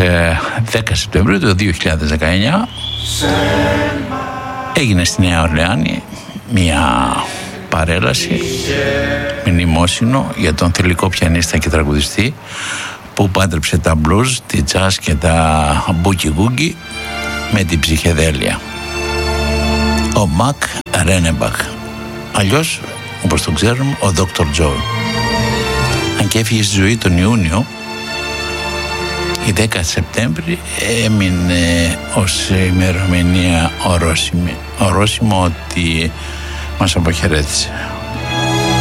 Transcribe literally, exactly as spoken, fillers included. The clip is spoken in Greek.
δέκα Σεπτεμβρίου του δύο χιλιάδες δεκαεννιά έγινε στη Νέα Ορλεάνη μια παρέλαση μνημόσυνο για τον θηλυκό πιανίστα και τραγουδιστή που πάντρεψε τα blues, τη jazz και τα boogie-woogie με την ψυχεδέλεια, ο Μακ Ρένεμπαχ, αλλιώς όπως το ξέρουμε ο Δόκτωρ Τζο. Αν και έφυγε στη ζωή τον Ιούνιο, η δέκα Σεπτέμβρη έμεινε ως ημερομηνία ορόσημη, ορόσημο ότι μας αποχαιρέτησε.